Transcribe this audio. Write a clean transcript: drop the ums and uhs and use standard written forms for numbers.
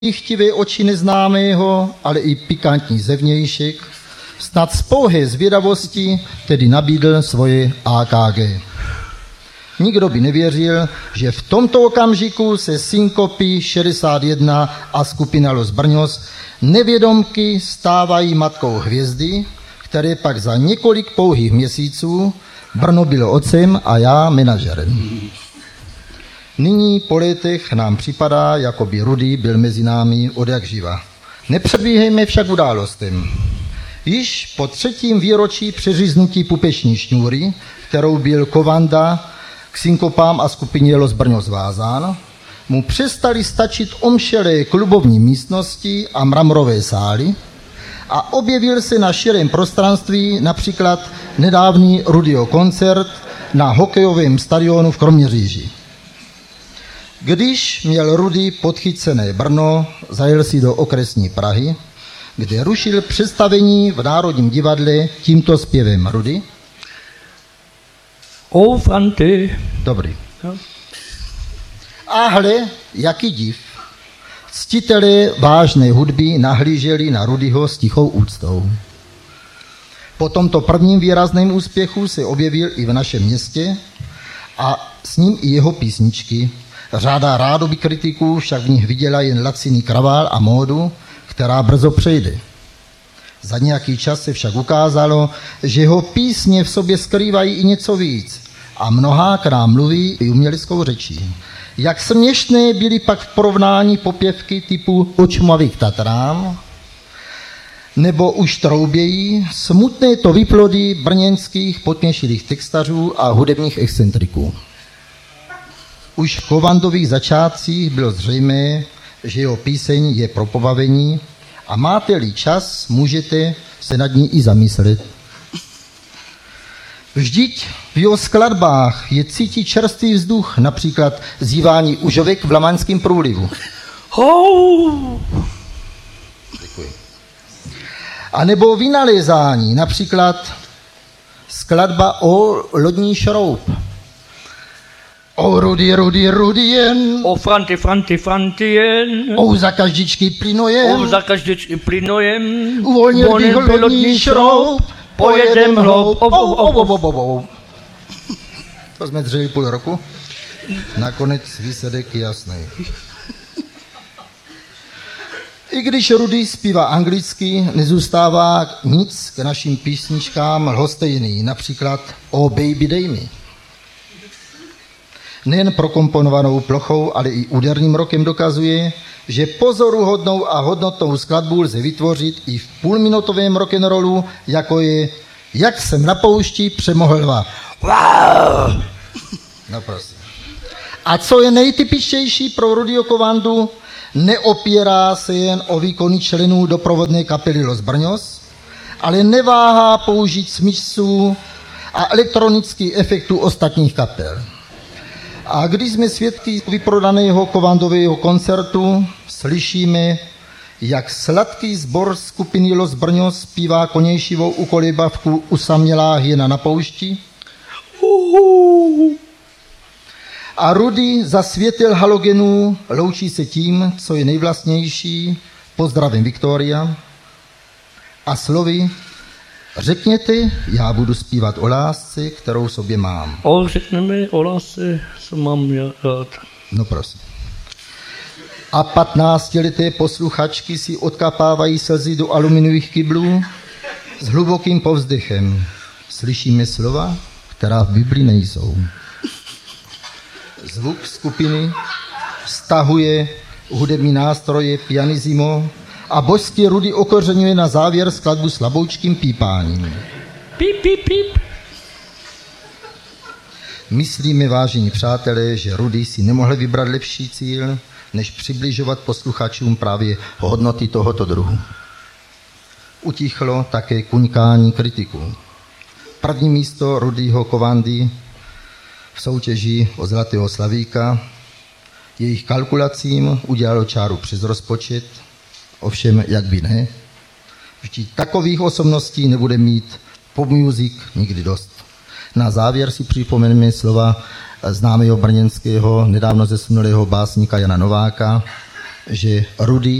chtivé oči neznámého, ale i pikantní zevnějšek, snad z pouhé zvědavosti tedy nabídl svoje AKG. Nikdo by nevěřil, že v tomto okamžiku se Synkopy 61 a skupina Los Brňos nevědomky stávají matkou hvězdy, které pak za několik pouhých měsíců Brno bylo otcem a já manažerem. Nyní po letech nám připadá, jako by Rudy byl mezi námi odjakživa. Nepředbíhejme však událostem. Již po 3. výročí přeříznutí pupeční šňůry, kterou byl Kovanda k Synkopám a skupině Los Brňos vázán, mu přestali stačit omšelé klubovní místnosti a mramorové sály a objevil se na širém prostranství například nedávný Rudyho koncert na hokejovém stadionu v Kroměříži. Když měl Rudy podchycené Brno, zajel si do okresní Prahy, kde rušil představení v Národním divadle tímto zpěvem. Rudy? O Franty. Dobrý. A hle, jaký div. Ctitelé vážné hudby nahlíželi na Rudyho s tichou úctou. Po tomto prvním výrazném úspěchu se objevil i v našem městě a s ním i jeho písničky. Řada rádoby kritiků však v nich viděla jen laciný kravál a módu, která brzo přejde. Za nějaký čas se však ukázalo, že jeho písně v sobě skrývají i něco víc a mnohákrát mluví i uměleckou řečí. Jak směšné byly pak v porovnání popěvky typu Od Šumavy k Tatrám, nebo už troubějí smutné to výplody brněnských potměšilých textařů a hudebních excentriků. Už v Kovandových začátcích bylo zřejmé, že jeho píseň je pro pobavení a máte-li čas, můžete se nad ní i zamyslet. Vždyť v jeho skladbách je cítit čerstvý vzduch, například zívání užovek v Lamaňském průlivu. Děkuji. A nebo vynalézání, například skladba O lodní šroub. O Rudy, Rudy, Rudy jen. O Franty, Franty, Franty jen. O za každičky plynojem. O za každičky plynojem. Uvolnil bych lodní šroub. Pojedem hloub. To jsme dřeli půl roku. Nakonec výsledek je jasný. I když Rudy zpívá anglicky, nezůstává nic k našim písničkám lhostejný. Například O Baby Dej mi. Nejen prokomponovanou plochou, ale i úderným rokem dokazuje, že pozoruhodnou a hodnotnou skladbu lze vytvořit i v půlminutovém rock'n'rollu, jako je Jak jsem na poušti přemohl lva. Wow! No prosím. A co je nejtypičtější pro Rudyho Kovandu, neopírá se jen o výkony členů doprovodné kapely Los Brňos, ale neváhá použít smyčců a elektronických efektů ostatních kapel. A když jsme svědky vyprodaného Kovandového koncertu, slyšíme, jak sladký sbor skupiny Los Brňos zpívá konějšivou ukolébavku Usamělá hyena na poušti. A Rudy za světel halogenů loučí se tím, co je nejvlastnější, pozdravím Viktoria, a slovy řekněte, já budu zpívat o lásce, kterou sobě mám. Řekneme o lásce, co mám rád. No prosím. A 15leté posluchačky si odkapávají slzy do aluminiových kyblů s hlubokým povzdechem. Slyšíme slova, která v Bibli nejsou. Zvuk skupiny stahuje hudební nástroje pianissimo a božský Rudy okořeňuje na závěr skladbu slaboučkým pípáním. Píp, píp, píp. Myslíme, vážení přátelé, že Rudy si nemohl vybrat lepší cíl, než přibližovat posluchačům právě hodnoty tohoto druhu. Utichlo také kuňkání kritiků. První místo Rudyho Kovandy v soutěži o Zlatého slavíka jejich kalkulacím udělalo čáru přes rozpočet, ovšem jak by ne. Vždyť takových osobností nebude mít pop music nikdy dost. Na závěr si připomeneme slova známého brněnského, nedávno zesnulého básníka Jana Nováka, že Rudy